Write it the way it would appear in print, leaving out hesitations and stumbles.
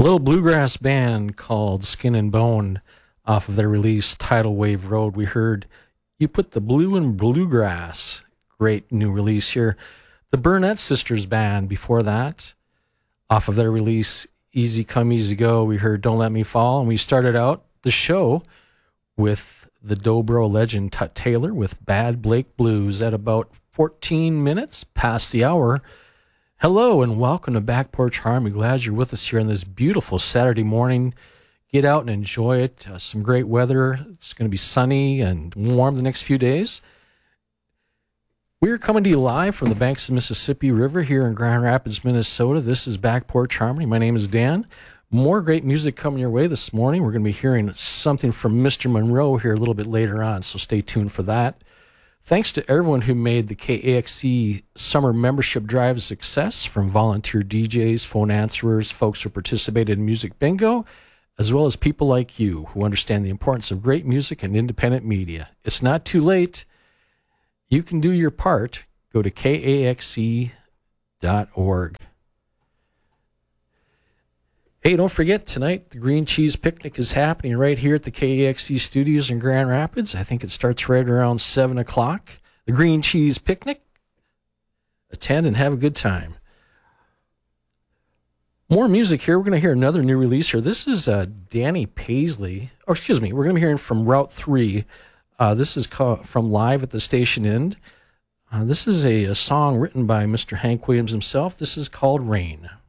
A little bluegrass band called Skin and Bone off of their release Tidal Wave Road. We heard You Put the Blue in Bluegrass. Great new release here. The Burnett Sisters Band before that, off of their release Easy Come Easy Go, we heard Don't Let Me Fall. And we started out the show with the Dobro legend Tut Taylor with Bad Blake Blues at about 14 minutes past the hour. Hello and welcome to Back Porch Harmony. Glad you're with us here on this beautiful Saturday morning. Get out and enjoy it. Some great weather. It's going to be sunny and warm the next few days. We're coming to you live from the banks of the Mississippi River here in Grand Rapids, Minnesota. This is Back Porch Harmony. My name is Dan. More great music coming your way this morning. We're going to be hearing something from Mr. Monroe here a little bit later on, so stay tuned for that. Thanks to everyone who made the KAXE Summer Membership Drive a success, from volunteer DJs, phone answerers, folks who participated in Music Bingo, as well as people like you who understand the importance of great music and independent media. It's not too late. You can do your part. Go to KAXE.org. Hey, don't forget, tonight the Green Cheese Picnic is happening right here at the KAXE Studios in Grand Rapids. I think it starts right around 7 o'clock. The Green Cheese Picnic. Attend and have a good time. More music here. We're going to hear another new release here. This is Danny Paisley. Or excuse me, we're going to be hearing from Route 3. This is called From Live at the Station End. This is a song written by Mr. Hank Williams himself. This is called Rain.